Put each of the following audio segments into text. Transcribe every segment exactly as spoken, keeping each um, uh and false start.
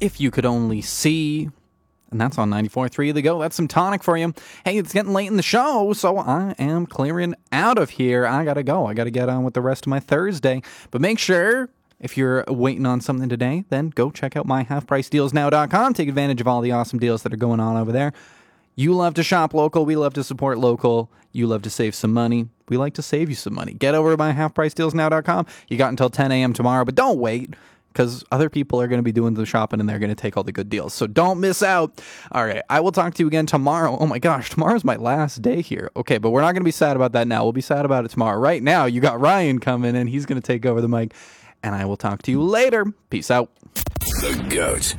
If You Could Only See. And that's on ninety-four point three The Go. That's some tonic for you. Hey, it's getting late in the show, so I am clearing out of here. I gotta go. I gotta get on with the rest of my Thursday. But make sure, if you're waiting on something today, then go check out my half price deals now dot com. Take advantage of all the awesome deals that are going on over there. You love to shop local. We love to support local. You love to save some money. We like to save you some money. Get over to my half price deals now dot com. You got until ten a.m. tomorrow, but don't wait, because other people are going to be doing the shopping and they're going to take all the good deals. So don't miss out. All right, I will talk to you again tomorrow. Oh my gosh, tomorrow's my last day here. Okay, but we're not going to be sad about that now. We'll be sad about it tomorrow. Right now, you got Ryan coming and he's going to take over the mic. And I will talk to you later. Peace out. The Goat.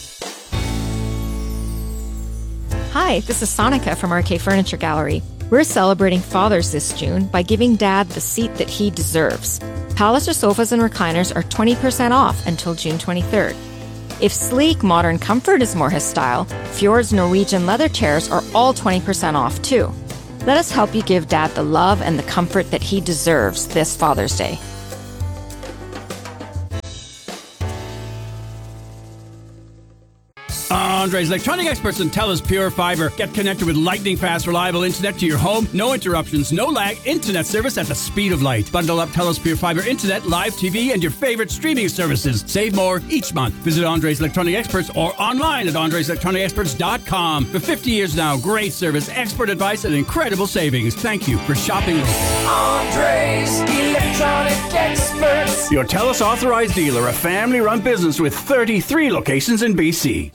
Hi, this is Sonica from R K Furniture Gallery. We're celebrating Father's this June by giving Dad the seat that he deserves. Palliser sofas and recliners are twenty percent off until June twenty-third. If sleek, modern comfort is more his style, Fjord's Norwegian leather chairs are all twenty percent off too. Let us help you give Dad the love and the comfort that he deserves this Father's Day. Andres Electronic Experts and TELUS Pure Fiber. Get connected with lightning-fast, reliable internet to your home. No interruptions, no lag, internet service at the speed of light. Bundle up TELUS Pure Fiber internet, live T V, and your favorite streaming services. Save more each month. Visit Andres Electronic Experts or online at andres electronic experts dot com. For fifty years now, great service, expert advice, and incredible savings. Thank you for shopping local. Andres Electronic Experts. Your TELUS authorized dealer, a family-run business with thirty-three locations in B C.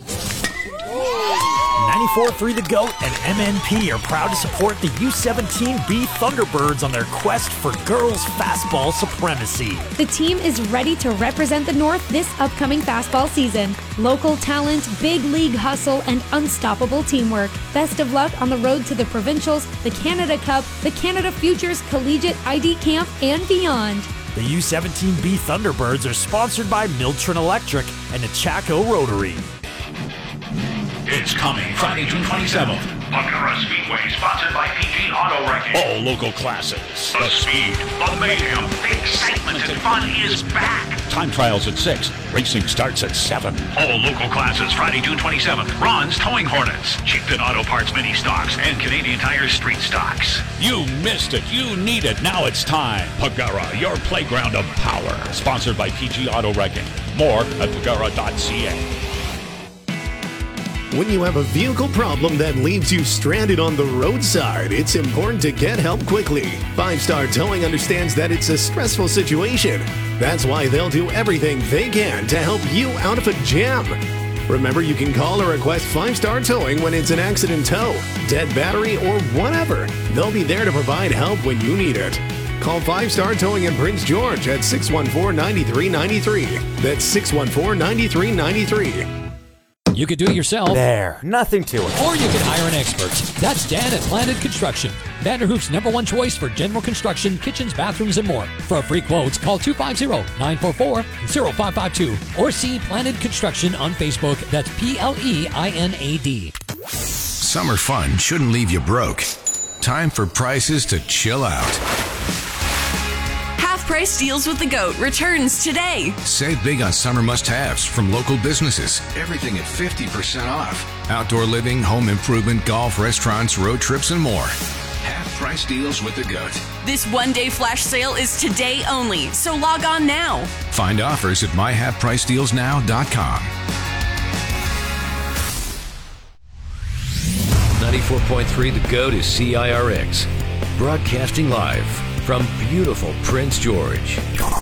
ninety-four point three The Goat and M N P are proud to support the U seventeen B Thunderbirds on their quest for girls' fastball supremacy. The team is ready to represent the North this upcoming fastball season. Local talent, big league hustle, and unstoppable teamwork. Best of luck on the road to the Provincials, the Canada Cup, the Canada Futures Collegiate I D Camp, and beyond. The U seventeen B Thunderbirds are sponsored by Miltron Electric and the Chaco Rotary. It's coming Friday, June twenty-seventh. Buckera Speedway, sponsored by P G Auto Wrecking. All local classes. The speed, the mayhem, the excitement and fun is back. Time trials at six. Racing starts at seven. All local classes Friday, June twenty-seventh. Ron's Towing Hornets, Chieftain Auto Parts Mini Stocks, and Canadian Tire Street Stocks. You missed it. You need it. Now it's time. Pagara, your playground of power. Sponsored by P G Auto Wrecking. More at pagara dot c a. When you have a vehicle problem that leaves you stranded on the roadside, it's important to get help quickly. Five Star Towing understands that it's a stressful situation. That's why they'll do everything they can to help you out of a jam. Remember, you can call or request Five Star Towing when it's an accident tow, dead battery, or whatever. They'll be there to provide help when you need it. Call Five Star Towing in Prince George at six one four, nine three nine three. That's six one four, nine three nine three. You could do it yourself. There, nothing to it. Or you could hire an expert. That's Dan at Planet Construction. Vanderhoof's number one choice for general construction, kitchens, bathrooms, and more. For a free quote, call two five zero, nine four four, zero five five two or see Planet Construction on Facebook. That's P L E I N A D. Summer fun shouldn't leave you broke. Time for prices to chill out. Price Deals with the Goat returns today. Save big on summer must-haves from local businesses. Everything at fifty percent off. Outdoor living, home improvement, golf, restaurants, road trips, and more. Half-price deals with the Goat. This one-day flash sale is today only, so log on now. Find offers at my half price deals now dot com. ninety-four point three The Goat is C I R X. Broadcasting live from beautiful Prince George.